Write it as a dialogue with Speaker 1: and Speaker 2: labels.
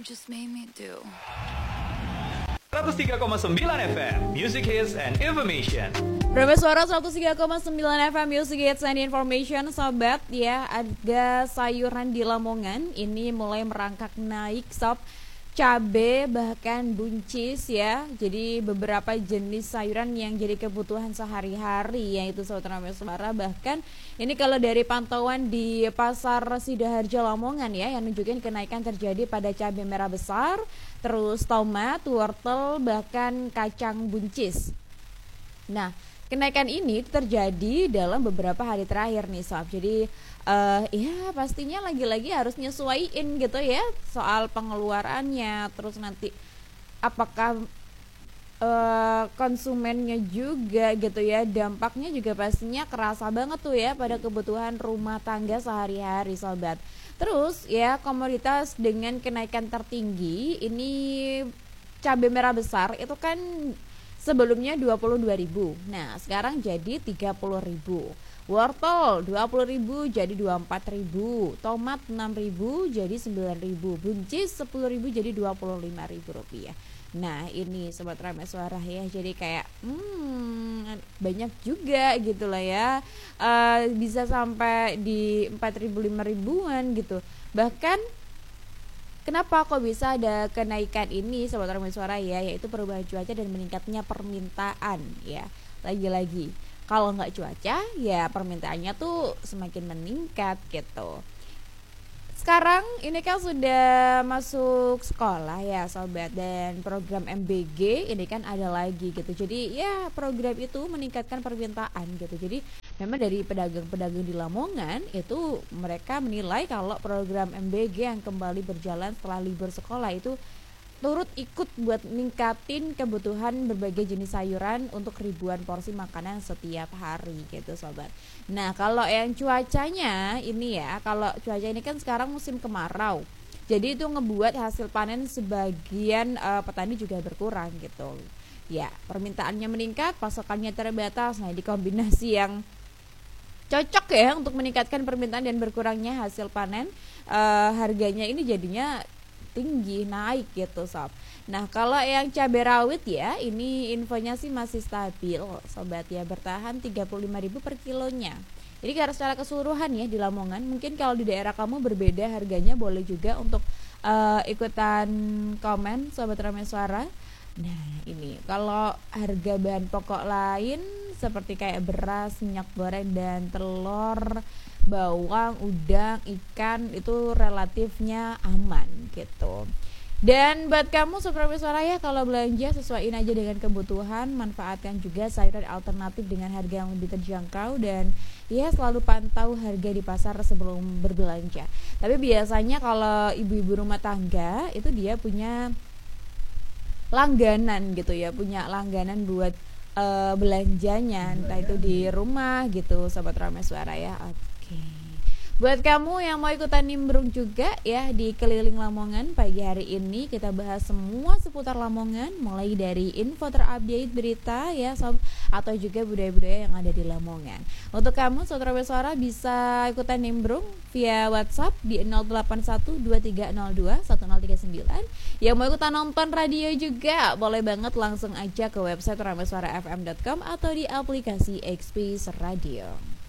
Speaker 1: just made me do.
Speaker 2: 103,9 FM Music Hits and Information.
Speaker 3: Berapa suara 103,9 FM Music Hits and Information. Sobat ya, harga sayuran di Lamongan ini mulai merangkak naik sob. Cabe bahkan buncis ya. Jadi beberapa jenis sayuran yang jadi kebutuhan sehari-hari, yaitu Sobat Ramai Suara. Bahkan ini kalau dari pantauan di Pasar Sidaharja Lamongan ya, yang nunjukin kenaikan terjadi pada cabai merah besar, terus tomat, wortel, bahkan kacang buncis. Nah, kenaikan ini terjadi dalam beberapa hari terakhir nih sob. Jadi ya pastinya lagi-lagi harus nyesuaiin gitu ya soal pengeluarannya. Terus nanti apakah konsumennya juga gitu ya, dampaknya juga pastinya kerasa banget tuh ya pada kebutuhan rumah tangga sehari-hari sobat. Terus ya, komoditas dengan kenaikan tertinggi ini cabai merah besar itu kan sebelumnya 22.000. Nah, sekarang jadi 30.000. Wortel 20.000 jadi 24.000. Tomat 6.000 jadi 9.000. Buncis 10.000 jadi 25.000 rupiah. Nah, ini Sobat Ramai Suara ya. Jadi kayak banyak juga gitu lah ya. Bisa sampai di 4.000 5.000-an gitu. Bahkan kenapa kok bisa ada kenaikan ini Sobat Ramai Suara ya, yaitu perubahan cuaca dan meningkatnya permintaan ya. Lagi-lagi kalau nggak cuaca ya permintaannya tuh semakin meningkat gitu. Sekarang ini kan sudah masuk sekolah ya sobat, dan program MBG ini kan ada lagi gitu. Jadi ya program itu meningkatkan permintaan gitu. Jadi memang dari pedagang-pedagang di Lamongan itu mereka menilai kalau program MBG yang kembali berjalan setelah libur sekolah itu turut ikut buat ningkatin kebutuhan berbagai jenis sayuran untuk ribuan porsi makanan setiap hari gitu sobat. Nah, kalau yang cuacanya ini ya, kalau cuaca ini kan sekarang musim kemarau, jadi itu ngebuat hasil panen sebagian petani juga berkurang gitu ya. Permintaannya meningkat, pasokannya terbatas. Nah, di kombinasi yang cocok ya untuk meningkatkan permintaan dan berkurangnya hasil panen, harganya ini jadinya tinggi, naik gitu sob. Nah, kalau yang cabai rawit ya, ini infonya sih masih stabil sobat ya, bertahan 35.000 per kilonya. Jadi karena secara keseluruhan ya di Lamongan, mungkin kalau di daerah kamu berbeda harganya, boleh juga untuk ikutan komen Sobat Ramai Suara. Nah, ini kalau harga bahan pokok lain seperti kayak beras, minyak goreng dan telur, bawang, udang, ikan itu relatifnya aman gitu. Dan buat kamu Sobat Ramai Suara ya, kalau belanja sesuaiin aja dengan kebutuhan, manfaatkan juga sayuran alternatif dengan harga yang lebih terjangkau, dan ya selalu pantau harga di pasar sebelum berbelanja. Tapi biasanya kalau ibu-ibu rumah tangga itu dia punya langganan gitu ya, punya langganan buat belanjanya, entah itu di rumah gitu Sobat Ramai Suara ya. Oke. Buat kamu yang mau ikutan nimbrung juga ya di Keliling Lamongan pagi hari ini, kita bahas semua seputar Lamongan, mulai dari info terupdate berita ya sob, atau juga budaya-budaya yang ada di Lamongan. Untuk kamu Sobat Ramai Suara bisa ikutan nimbrung via WhatsApp di 081230210039. Yang mau ikutan nonton radio juga boleh banget, langsung aja ke website ramaisuarafm.com atau di aplikasi XP Radio.